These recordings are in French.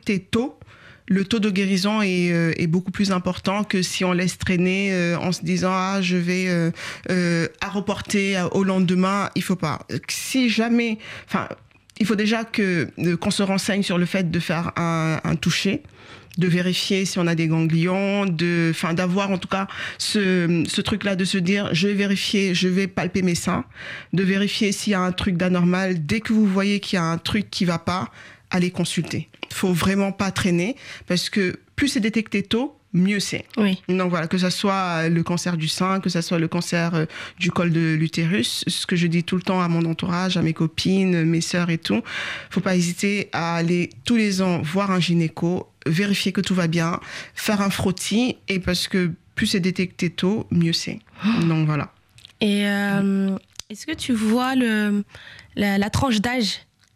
tôt, le taux de guérison est beaucoup plus important que si on laisse traîner en se disant je vais à reporter au lendemain. Il faut pas. Si jamais, il faut déjà qu'on se renseigne sur le fait de faire un toucher, de vérifier si on a des ganglions, d'avoir en tout cas ce truc-là de se dire je vais vérifier, je vais palper mes seins, de vérifier s'il y a un truc d'anormal. Dès que vous voyez qu'il y a un truc qui va pas, allez consulter. Faut vraiment pas traîner parce que plus c'est détecté tôt, mieux c'est. Oui. Donc voilà, que ça soit le cancer du sein, que ça soit le cancer du col de l'utérus, ce que je dis tout le temps à mon entourage, à mes copines, mes sœurs et tout, faut pas hésiter à aller tous les ans voir un gynéco, vérifier que tout va bien, faire un frottis, et parce que plus c'est détecté tôt, mieux c'est. Donc voilà. Et est-ce que tu vois la tranche d'âge?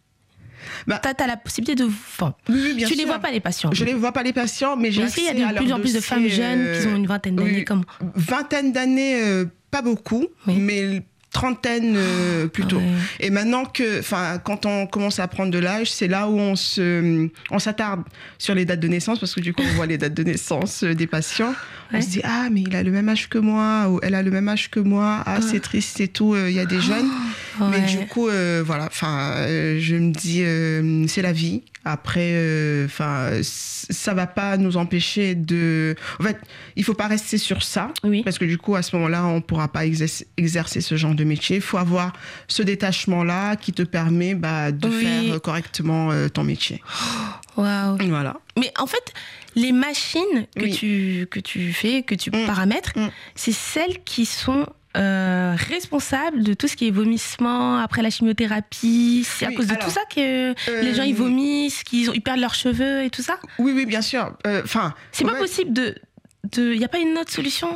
T'as la possibilité de... oui, bien tu sûr. Les vois pas, les patients? Je les vois pas, les patients, mais j'ai accès à leur dossier. Il y a de plus en plus de femmes jeunes qui ont une vingtaine d'années comme... Vingtaine d'années, pas beaucoup, mais... trentaine plutôt. Ouais. Et maintenant quand on commence à prendre de l'âge, c'est là où on s'attarde sur les dates de naissance, parce que du coup on voit les dates de naissance des patients. Ouais. On se dit mais il a le même âge que moi, ou elle a le même âge que moi. C'est triste et tout. Il y a des jeunes, mais du coup voilà. Je me dis c'est la vie. Après, ça va pas nous empêcher de. En fait, il faut pas rester sur ça, parce que du coup, à ce moment-là, on pourra pas exercer ce genre de métier. Il faut avoir ce détachement-là qui te permet de faire correctement ton métier. Waouh. Voilà. Mais en fait, les machines que tu fais, que tu paramètres, c'est celles qui sont responsables de tout ce qui est vomissement après la chimiothérapie. C'est à cause de tout ça que les gens ils vomissent, ils perdent leurs cheveux et tout ça? Oui, bien sûr. C'est pas possible il y a pas une autre solution?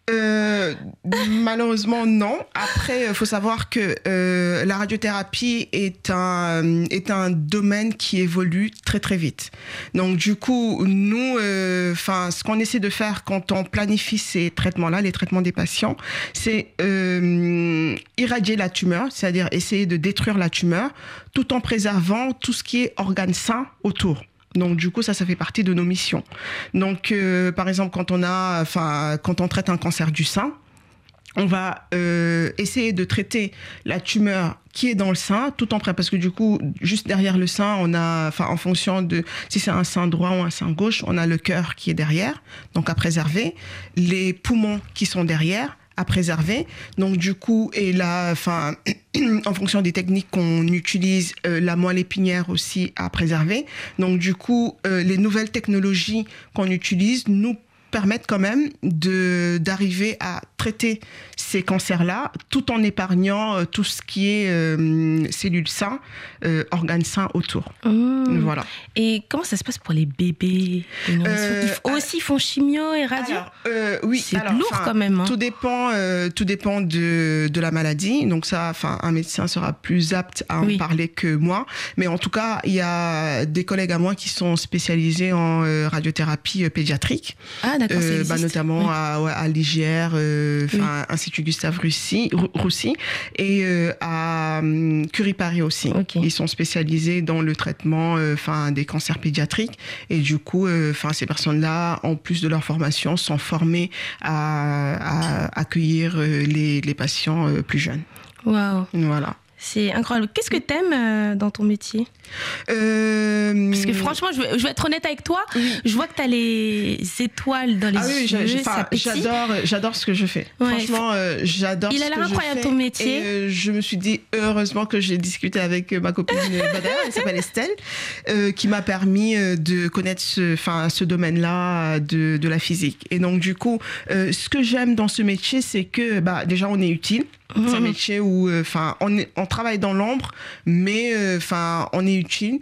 Malheureusement non. Après, il faut savoir que la radiothérapie est un domaine qui évolue très très vite. Donc du coup, nous, ce qu'on essaie de faire quand on planifie ces traitements-là, les traitements des patients, c'est irradier la tumeur, c'est-à-dire essayer de détruire la tumeur, tout en préservant tout ce qui est organes sains autour. Donc du coup, ça fait partie de nos missions. Donc par exemple, quand on traite un cancer du sein, on va essayer de traiter la tumeur qui est dans le sein, tout en parce que du coup, juste derrière le sein, on a, en fonction de si c'est un sein droit ou un sein gauche, on a le cœur qui est derrière, donc à préserver, les poumons qui sont derrière, à préserver. Donc du coup, et là, en fonction des techniques qu'on utilise, la moelle épinière aussi à préserver. Donc du coup, les nouvelles technologies qu'on utilise nous permettent quand même d'arriver à traiter ces cancers-là tout en épargnant tout ce qui est cellules saines, organes sains autour. Voilà. Et comment ça se passe pour les bébés? Ils font chimio et radio? C'est lourd quand même. Hein. Tout dépend de la maladie. Donc ça, un médecin sera plus apte à en parler que moi. Mais en tout cas, il y a des collègues à moi qui sont spécialisés en radiothérapie pédiatrique. Ah d'accord, ça existe. Notamment à l'IGR, Institut Gustave Roussy, et à Curie Paris aussi. Okay. Ils sont spécialisés dans le traitement des cancers pédiatriques, et du coup ces personnes-là, en plus de leur formation, sont formées à accueillir les patients plus jeunes. Waouh. Voilà. C'est incroyable. Qu'est-ce que t'aimes dans ton métier? Parce que franchement, je vais être honnête avec toi, je vois que t'as les étoiles dans les yeux. J'adore ce que je fais. Ouais, franchement, j'adore ce que je fais. Il a l'air incroyable ton métier. Et je me suis dit, heureusement que j'ai discuté avec ma copine Badr, elle s'appelle Estelle, qui m'a permis de connaître ce domaine-là de la physique. Et donc, du coup, ce que j'aime dans ce métier, c'est que déjà, on est utile. C'est un métier où on travaille dans l'ombre, mais on est utile.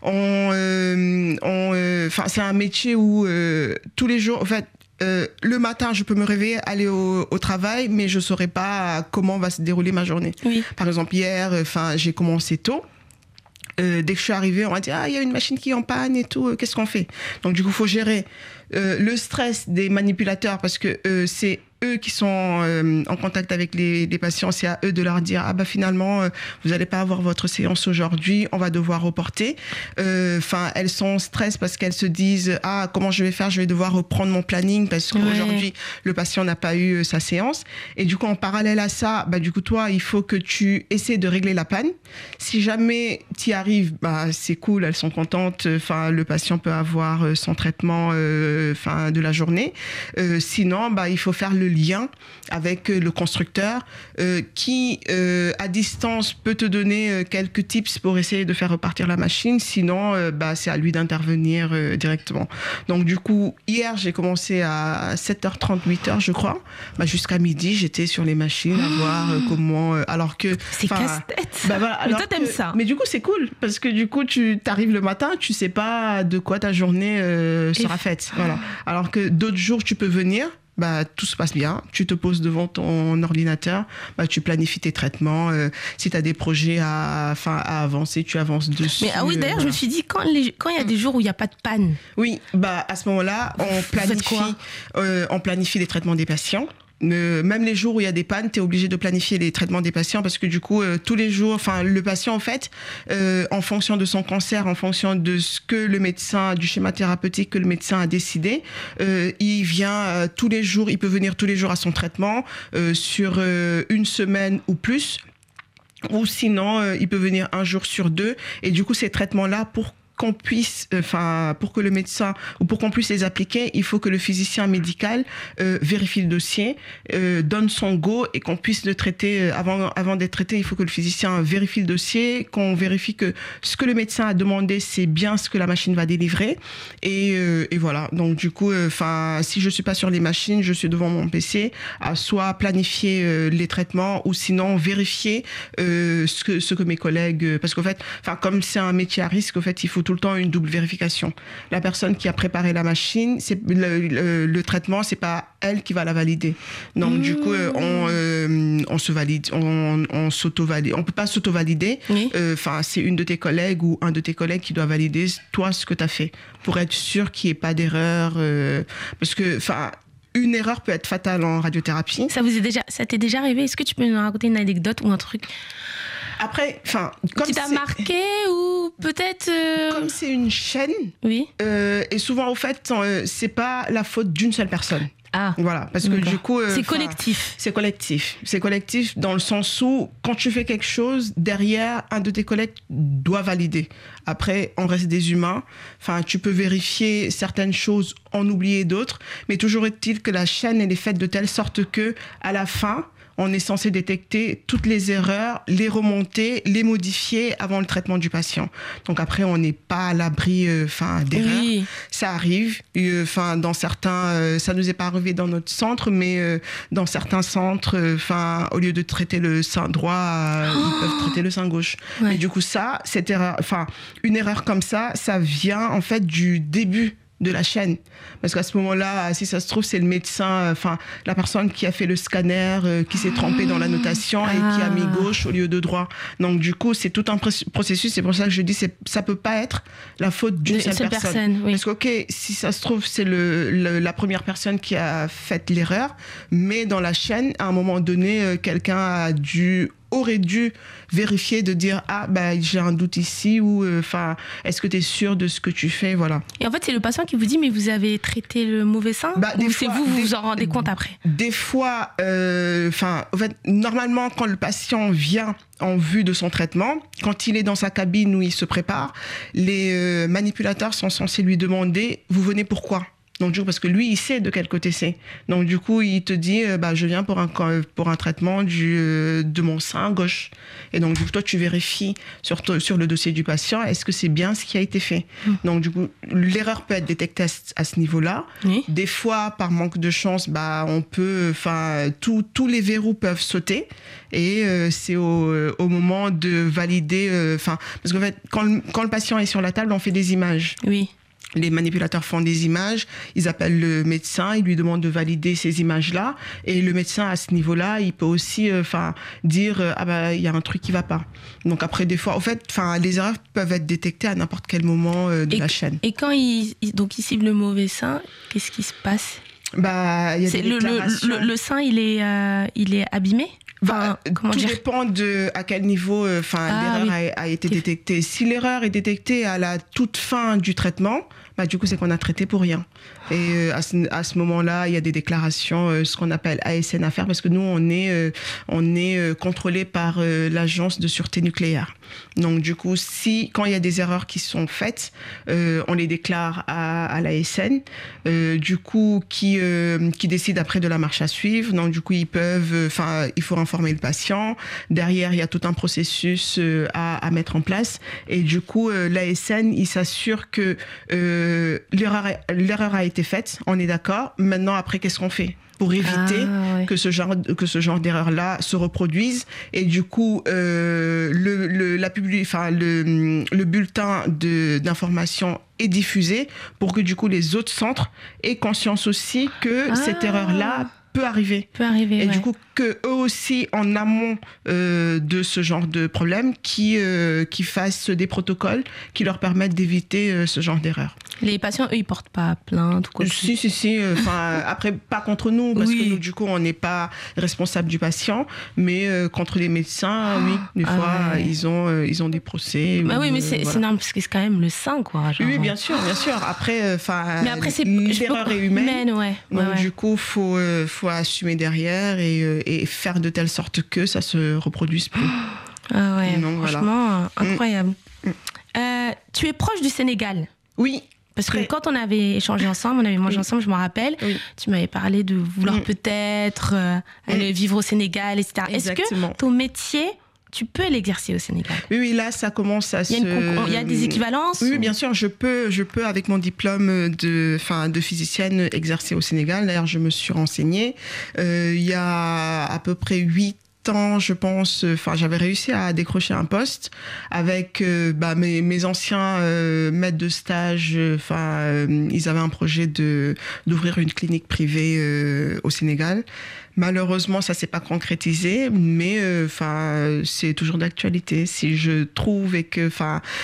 C'est un métier où tous les jours, en fait, le matin, je peux me réveiller, aller au travail, mais je ne saurais pas comment va se dérouler ma journée. Oui. Par exemple, hier, j'ai commencé tôt. Dès que je suis arrivée, on m'a dit il y a une machine qui est en panne et tout, qu'est-ce qu'on fait? Donc du coup, il faut gérer le stress des manipulateurs, parce que c'est eux qui sont en contact avec les patients, c'est à eux de leur dire finalement vous n'allez pas avoir votre séance aujourd'hui, on va devoir reporter. Elles sont en stress parce qu'elles se disent comment je vais faire, je vais devoir reprendre mon planning parce qu'aujourd'hui le patient n'a pas eu sa séance. Et du coup en parallèle à ça, du coup toi il faut que tu essaies de régler la panne. Si jamais tu y arrives, c'est cool, elles sont contentes. Le patient peut avoir son traitement de la journée. Sinon, il faut faire le lien avec le constructeur qui, à distance, peut te donner quelques tips pour essayer de faire repartir la machine. Sinon, c'est à lui d'intervenir directement. Donc, du coup, hier, j'ai commencé à 7h30, 8h, je crois. Jusqu'à midi, j'étais sur les machines à voir comment... alors que... C'est casse-tête. Mais toi, t'aimes ça. Mais du coup, c'est cool parce que du coup, tu arrives le matin, tu sais pas de quoi ta journée sera faite. Voilà. Alors que d'autres jours, tu peux venir, tout se passe bien, tu te poses devant ton ordinateur, tu planifies tes traitements. Si tu as des projets à avancer, tu avances dessus. Mais oui, d'ailleurs, je me suis dit, quand il y a des jours où il n'y a pas de panne. Oui, à ce moment-là, on planifie les traitements des patients. Même les jours où il y a des pannes, tu es obligé de planifier les traitements des patients parce que du coup, tous les jours, le patient, en fait, en fonction de son cancer, en fonction de ce que le médecin, du schéma thérapeutique que le médecin a décidé, il vient tous les jours, il peut venir tous les jours à son traitement sur une semaine ou plus. Ou sinon, il peut venir un jour sur 2. Et du coup, ces traitements-là, pour que le médecin ou pour qu'on puisse les appliquer, il faut que le physicien médical vérifie le dossier, donne son go et qu'on puisse le traiter. Avant d'être traité, il faut que le physicien vérifie le dossier, qu'on vérifie que ce que le médecin a demandé, c'est bien ce que la machine va délivrer. Et voilà. Donc du coup, si je suis pas sur les machines, je suis devant mon PC à soit planifier les traitements ou sinon vérifier ce que mes collègues, parce qu'en fait, comme c'est un métier à risque, en fait, il faut tout le temps une double vérification. La personne qui a préparé la machine, c'est le traitement, c'est pas elle qui va la valider. Donc du coup, on se valide, on s'auto-valide. On peut pas s'auto-valider. Oui. C'est une de tes collègues ou un de tes collègues qui doit valider toi ce que tu as fait pour être sûr qu'il n'y ait pas d'erreur. Parce que une erreur peut être fatale en radiothérapie. Ça t'est déjà arrivé? Est-ce que tu peux nous raconter une anecdote ou un truc? Après, comme qui t'a marqué ou peut-être comme c'est une chaîne, oui. Et souvent au fait, c'est pas la faute d'une seule personne. Voilà, parce que du coup, c'est collectif. C'est collectif. C'est collectif dans le sens où quand tu fais quelque chose, derrière, un de tes collègues doit valider. Après, on reste des humains. Tu peux vérifier certaines choses, en oublier d'autres, mais toujours est-il que la chaîne elle est faite de telle sorte que à la fin, on est censé détecter toutes les erreurs, les remonter, les modifier avant le traitement du patient. Donc après, on n'est pas à l'abri d'erreurs. Oui. Ça arrive. Dans certains, ça nous est pas arrivé dans notre centre, mais dans certains centres, au lieu de traiter le sein droit, ils peuvent traiter le sein gauche. Ouais. Et du coup, cette erreur, une erreur comme ça vient en fait du début de la chaîne. Parce qu'à ce moment-là, si ça se trouve, c'est le médecin, la personne qui a fait le scanner, qui s'est trompée dans la notation et qui a mis gauche au lieu de droit. Donc, du coup, c'est tout un processus. C'est pour ça que je dis, ça peut pas être la faute d'une seule personne. Oui. Parce que, si ça se trouve, c'est la première personne qui a fait l'erreur, mais dans la chaîne, à un moment donné, quelqu'un aurait dû vérifier, de dire j'ai un doute ici ou est-ce que tu es sûr de ce que tu fais, voilà. Et en fait c'est le patient qui vous dit mais vous avez traité le mauvais sein ou c'est vous en rendez compte après? Des fois en fait normalement quand le patient vient en vue de son traitement, quand il est dans sa cabine où il se prépare, les manipulateurs sont censés lui demander vous venez pourquoi? Donc du coup, parce que lui, il sait de quel côté c'est. Donc du coup, il te dit, je viens pour un traitement de mon sein gauche. Et donc du coup, toi, tu vérifies sur le dossier du patient, est-ce que c'est bien ce qui a été fait. Donc du coup, l'erreur peut être détectée à ce niveau-là. Oui. Des fois, par manque de chance, on peut, tous les verrous peuvent sauter. Et c'est au moment de valider, parce qu'en fait, quand le patient est sur la table, on fait des images. Oui. Les manipulateurs font des images, ils appellent le médecin, ils lui demandent de valider ces images-là. Et le médecin, à ce niveau-là, il peut aussi dire il y a un truc qui ne va pas. Donc après, des fois, en fait, les erreurs peuvent être détectées à n'importe quel moment de la chaîne. Et quand il cible le mauvais sein, qu'est-ce qui se passe? Bah, il y a des déclarations. Le sein, il est abîmé. Enfin, tout dépend à quel niveau l'erreur a été détectée. Si l'erreur est détectée à la toute fin du traitement, bah, du coup, c'est qu'on a traité pour rien. Et à ce moment-là, il y a des déclarations, ce qu'on appelle ASN à faire, parce que nous, on est contrôlé par l'Agence de sûreté nucléaire. Donc, du coup, quand il y a des erreurs qui sont faites, on les déclare à l'ASN, du coup, qui décide après de la marche à suivre. Donc, du coup, il faut informer le patient. Derrière, il y a tout un processus à mettre en place. Et du coup, l'ASN, il s'assure que l'erreur a été faite, on est d'accord. Maintenant, après, qu'est-ce qu'on fait pour éviter que ce genre d'erreur-là se reproduise? Et du coup, le bulletin d'information est diffusé pour que du coup les autres centres aient conscience aussi que cette erreur-là peut arriver. Et du coup, que eux aussi, en amont de ce genre de problème, qui fassent des protocoles qui leur permettent d'éviter ce genre d'erreur. Les patients, eux, ils portent pas plainte ou quoi? Si. Après, pas contre nous, parce que nous, du coup, on n'est pas responsable du patient, mais contre les médecins, oui. Des fois, ils ont des procès. Oui, mais c'est normal, parce que c'est quand même le sein, quoi. Genre. Oui, bien sûr. Après, l'erreur est humaine. Donc, du coup, faut assumer derrière et faire de telle sorte que ça se reproduise plus. Donc, franchement, incroyable. Tu es proche du Sénégal? Oui. Parce que quand on avait échangé ensemble, on avait mangé ensemble, je me rappelle, tu m'avais parlé de vouloir peut-être aller vivre au Sénégal, etc. Exactement. Est-ce que ton métier, tu peux l'exercer au Sénégal? Oui, là, ça commence à Il y a des équivalences? Oui, bien sûr, je peux avec mon diplôme de physicienne, exercer au Sénégal. D'ailleurs, je me suis renseignée. Il y a à peu près 8 ans, je pense, j'avais réussi à décrocher un poste avec mes anciens maîtres de stage. Ils avaient un projet d'ouvrir une clinique privée au Sénégal. Malheureusement, ça s'est pas concrétisé, mais c'est toujours d'actualité. Si je trouve et que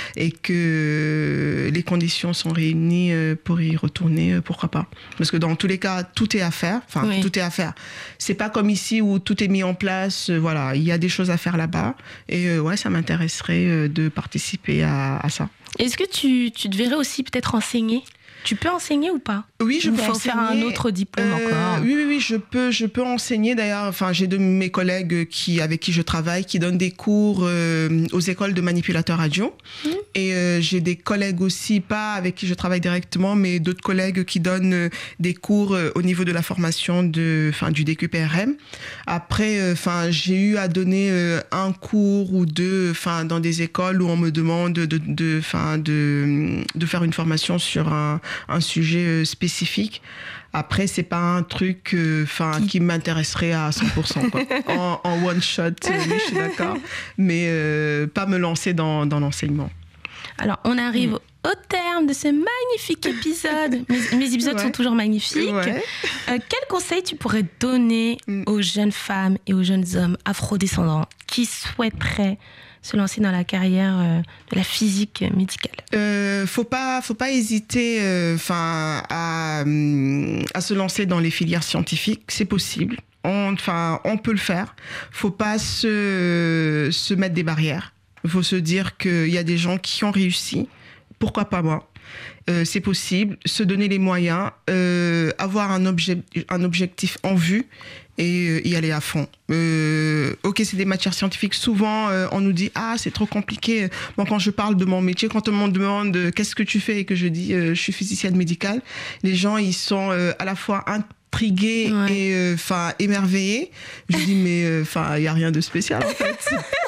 les conditions sont réunies pour y retourner, pourquoi pas? Parce que dans tous les cas, tout est à faire. Tout est à faire. C'est pas comme ici où tout est mis en place. Voilà, il y a des choses à faire là-bas. Et ça m'intéresserait de participer à ça. Est-ce que tu te verrais aussi peut-être enseigner? Tu peux enseigner ou pas? Oui, je peux enseigner. Il faut faire un autre diplôme encore. Oui, je peux enseigner. D'ailleurs, j'ai de mes collègues avec qui je travaille qui donnent des cours aux écoles de manipulateurs radio. Et j'ai des collègues aussi, pas avec qui je travaille directement, mais d'autres collègues qui donnent des cours au niveau de la formation du DQPRM. Après, j'ai eu à donner un cours ou deux dans des écoles où on me demande de faire une formation sur un sujet spécifique. Après, c'est pas un truc qui m'intéresserait à 100%. Quoi. en one shot, oui, je suis d'accord. Mais pas me lancer dans l'enseignement. Alors, on arrive au terme de ce magnifique épisode. Mes épisodes sont toujours magnifiques. Quel conseil tu pourrais donner aux jeunes femmes et aux jeunes hommes afrodescendants qui souhaiteraient se lancer dans la carrière de la physique médicale? Faut pas hésiter à se lancer dans les filières scientifiques, c'est possible. On peut le faire. Faut pas se mettre des barrières. Faut se dire qu'il y a des gens qui ont réussi. Pourquoi pas moi? C'est possible. Se donner les moyens, avoir un objectif en vue et y aller à fond. C'est des matières scientifiques. Souvent, on nous dit « Ah, c'est trop compliqué ». Moi, quand je parle de mon métier, quand on me demande « Qu'est-ce que tu fais ?» et que je dis « Je suis physicienne médicale », les gens, ils sont à la fois intrigués et émerveillés. Je dis « Mais il n'y a rien de spécial, en fait ».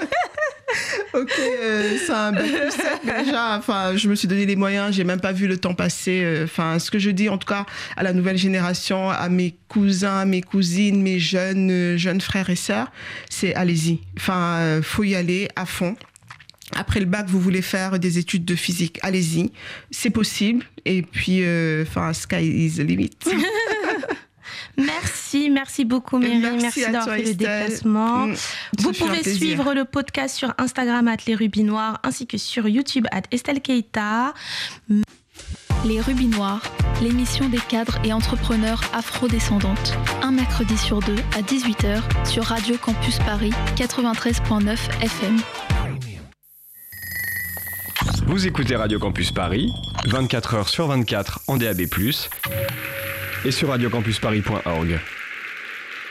C'est un bac plus 7 déjà. Je me suis donné les moyens, j'ai même pas vu le temps passer. Ce que je dis en tout cas à la nouvelle génération, à mes cousins, mes cousines, mes jeunes frères et sœurs, c'est allez-y. Faut y aller à fond. Après le bac, vous voulez faire des études de physique, allez-y, c'est possible. Et puis, sky is the limit. Merci beaucoup Myriam, merci d'avoir fait le déplacement. Vous pouvez suivre le podcast sur Instagram @lesrubisnoirs ainsi que sur YouTube @Estelle Keita. Les Rubis Noirs, l'émission des cadres et entrepreneurs afro-descendantes. Un mercredi sur 2 à 18h sur Radio Campus Paris 93.9 FM. Vous écoutez Radio Campus Paris, 24h sur 24 en DAB+, et sur radiocampusparis.org.